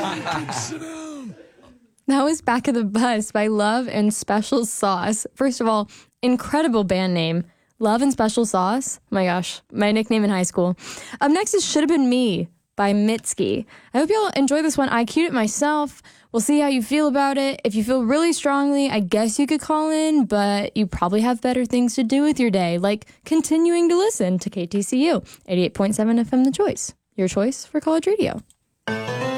That was Back of the Bus by Love and Special Sauce. First of all, incredible band name. Love and Special Sauce. Oh my gosh, my nickname in high school. Up next is Should Have Been Me by Mitski. I hope y'all enjoy this one. I queued it myself. We'll see how you feel about it. If you feel really strongly, I guess you could call in, but you probably have better things to do with your day, like continuing to listen to KTCU 88.7 FM The Choice. Your choice for college radio.